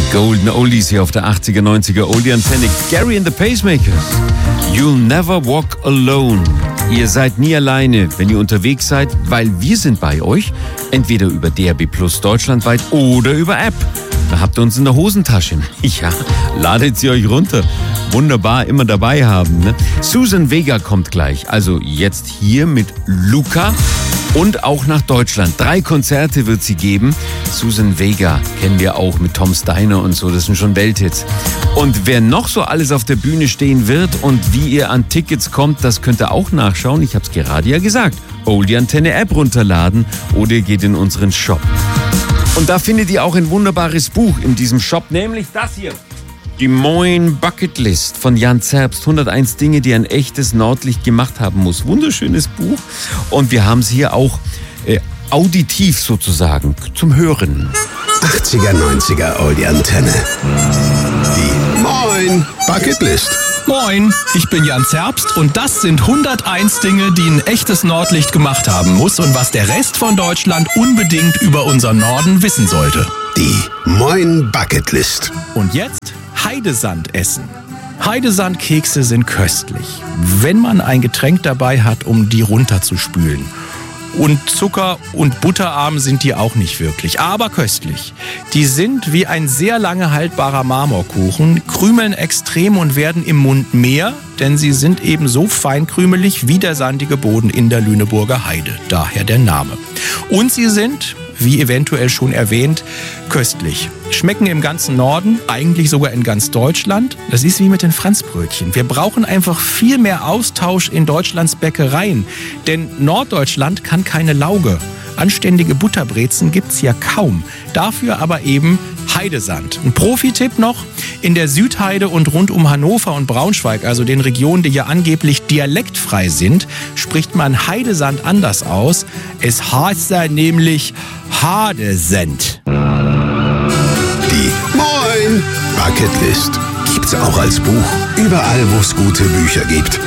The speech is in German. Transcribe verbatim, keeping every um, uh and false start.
Golden Oldies hier auf der achtziger, neunziger Oldie Antenne. Gary and the Pacemakers. You'll never walk alone. Ihr seid nie alleine, wenn ihr unterwegs seid, weil wir sind bei euch. Entweder über D A B Plus deutschlandweit oder über App. Da habt ihr uns in der Hosentasche. Ja, ladet sie euch runter. Wunderbar, immer dabei haben. Ne? Suzanne Vega kommt gleich. Also jetzt hier mit Luca. Und auch nach Deutschland. Drei Konzerte wird sie geben. Suzanne Vega kennen wir auch mit Tom Steiner und so. Das sind schon Welthits. Und wer noch so alles auf der Bühne stehen wird und wie ihr an Tickets kommt, das könnt ihr auch nachschauen. Ich habe es gerade ja gesagt. Oldie Antenne App runterladen oder ihr geht in unseren Shop. Und da findet ihr auch ein wunderbares Buch in diesem Shop, nämlich das hier. Die Moin Bucketlist von Jan Zerbst. hunderteins Dinge, die ein echtes Nordlicht gemacht haben muss. Wunderschönes Buch. Und wir haben es hier auch äh, auditiv sozusagen zum Hören. achtziger, neunziger Oldie Antenne. Die Moin Bucketlist. Moin, ich bin Jan Zerbst und das sind hunderteins Dinge, die ein echtes Nordlicht gemacht haben muss und was der Rest von Deutschland unbedingt über unseren Norden wissen sollte. Die Moin Bucketlist. Und jetzt Heidesand essen. Heidesandkekse sind köstlich, wenn man ein Getränk dabei hat, um die runterzuspülen. Und Zucker- und butterarm sind die auch nicht wirklich, aber köstlich. Die sind wie ein sehr lange haltbarer Marmorkuchen, krümeln extrem und werden im Mund mehr, denn sie sind eben so feinkrümelig wie der sandige Boden in der Lüneburger Heide. Daher der Name. Und sie sind, wie eventuell schon erwähnt, köstlich. Schmecken im ganzen Norden, eigentlich sogar in ganz Deutschland. Das ist wie mit den Franzbrötchen. Wir brauchen einfach viel mehr Austausch in Deutschlands Bäckereien. Denn Norddeutschland kann keine Lauge. Anständige Butterbrezen gibt's ja kaum. Dafür aber eben Heidesand. Ein Profi-Tipp noch: In der Südheide und rund um Hannover und Braunschweig, also den Regionen, die ja angeblich dialektfrei sind, spricht man Heidesand anders aus. Es heißt da nämlich Hadesend. Die Moin Bucketlist gibt's auch als Buch. Überall, wo es gute Bücher gibt.